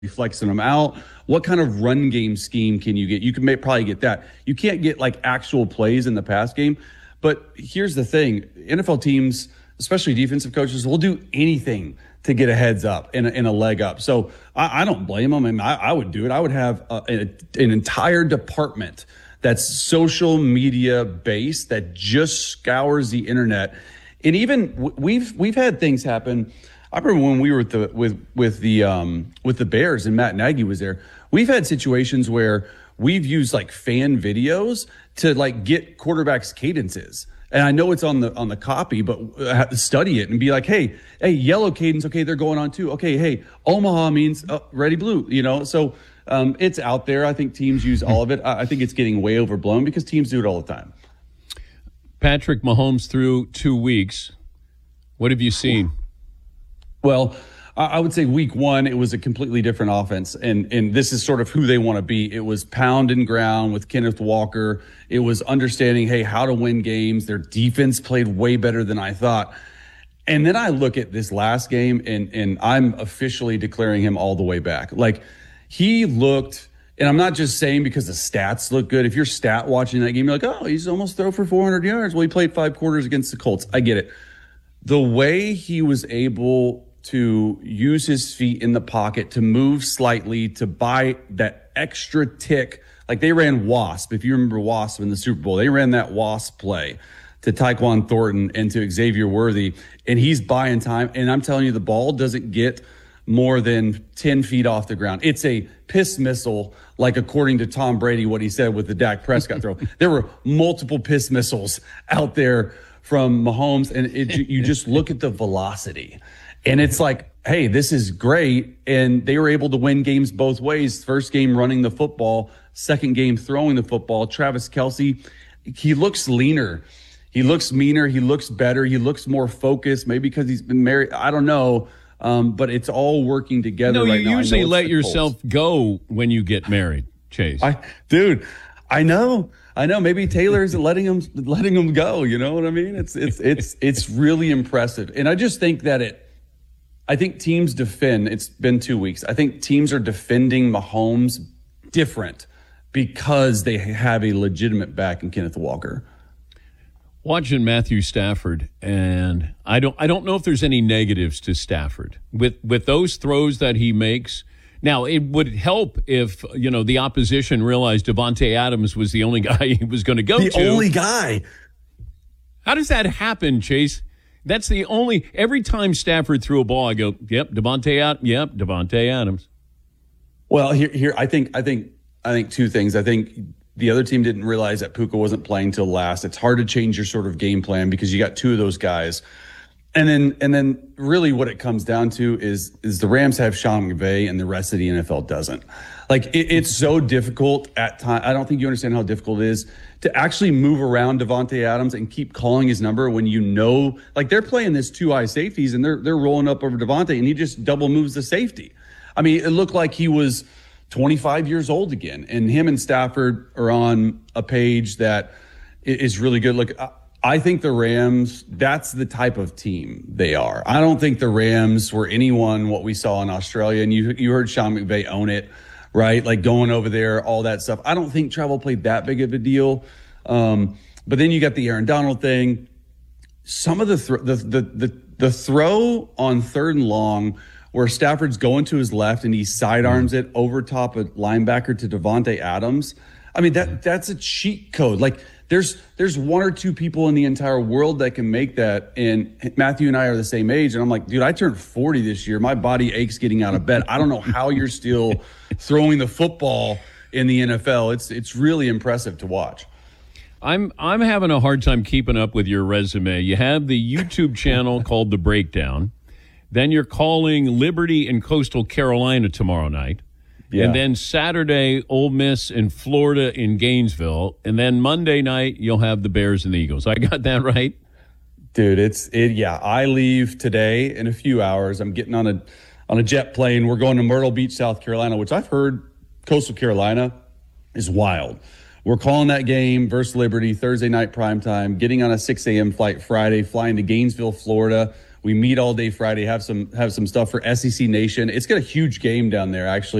flexing them out? What kind of run game scheme can you get? You can probably get that. You can't get like actual plays in the pass game. But here's the thing. NFL teams, especially defensive coaches, will do anything to get a heads up and a leg up. So I don't blame them. I mean, I would do it. I would have an entire department that's social media based that just scours the internet. And even we've had things happen. I remember when we were with the Bears and Matt Nagy was there. We've had situations where we've used like fan videos to like get quarterbacks' cadences. And I know it's on the copy, but I have to study it and be like, hey, yellow cadence. Okay, they're going on too. Okay, hey, Omaha means ready blue. So it's out there. I think teams use all of it. I think it's getting way overblown because teams do it all the time. Patrick Mahomes through 2 weeks. What have you seen? Well, I would say week one, it was a completely different offense. And this is sort of who they want to be. It was pound and ground with Kenneth Walker. It was understanding, hey, how to win games. Their defense played way better than I thought. And then I look at this last game, and I'm officially declaring him all the way back. Like, he looked, and I'm not just saying because the stats look good. If you're stat watching that game, you're like, oh, he's almost throw for 400 yards. Well, he played 5 quarters against the Colts. I get it. The way he was able to use his feet in the pocket, to move slightly, to buy that extra tick. Like they ran WASP. If you remember WASP in the Super Bowl, they ran that WASP play to Tyquan Thornton and to Xavier Worthy, and he's buying time. And I'm telling you, the ball doesn't get more than 10 feet off the ground. It's a piss missile, like according to Tom Brady, what he said with the Dak Prescott throw. There were multiple piss missiles out there from Mahomes, and you just look at the velocity. And it's like, hey, this is great. And they were able to win games both ways. First game running the football, second game throwing the football. Travis Kelce, he looks leaner. He looks meaner. He looks better. He looks more focused, maybe because he's been married. I don't know. But it's all working together right now. You usually let yourself go when you get married, Chase. I know. Maybe Taylor isn't letting him go. You know what I mean? It's really impressive. And I just think that I think teams defend. It's been 2 weeks. I think teams are defending Mahomes different because they have a legitimate back in Kenneth Walker. Watching Matthew Stafford, and I don't know if there's any negatives to Stafford with those throws that he makes. Now, it would help if the opposition realized Davante Adams was the only guy he was going to go to. The only guy. How does that happen, Chase? That's the only. Every time Stafford threw a ball, I go, "Yep, Davante Adams." Well, here, I think two things. I think the other team didn't realize that Puka wasn't playing till last. It's hard to change your sort of game plan because you got two of those guys, and then really what it comes down to is the Rams have Sean McVay and the rest of the NFL doesn't. Like it's so difficult at times. I don't think you understand how difficult it is to actually move around Davante Adams and keep calling his number when like they're playing this 2-eye safeties and they're rolling up over Davante and he just double moves the safety. I mean, it looked like he was 25 years old again. And him and Stafford are on a page that is really good. Look, I think the Rams, that's the type of team they are. I don't think the Rams were what we saw in Australia. And you heard Sean McVay own it. Right? Like going over there, all that stuff. I don't think travel played that big of a deal. But then you got the Aaron Donald thing. Some of the throw on 3rd and long where Stafford's going to his left and he sidearms it over top of linebacker to Davante Adams. I mean, that's a cheat code. Like there's 1 or 2 people in the entire world that can make that. And Matthew and I are the same age. And I'm like, dude, I turned 40 this year. My body aches getting out of bed. I don't know how you're still throwing the football in the NFL. It's really impressive to watch. I'm having a hard time keeping up with your resume. You have the YouTube channel called The Breakdown. Then you're calling Liberty and Coastal Carolina tomorrow night. Yeah. And then Saturday, Ole Miss in Florida in Gainesville. And then Monday night, you'll have the Bears and the Eagles. I got that right? Dude, I leave today in a few hours. I'm getting on a jet plane. We're going to Myrtle Beach, South Carolina, which I've heard Coastal Carolina is wild. We're calling that game versus Liberty Thursday night primetime, getting on a 6 a.m. flight Friday, flying to Gainesville, Florida, We meet all day Friday, have some stuff for SEC Nation. It's got a huge game down there, actually.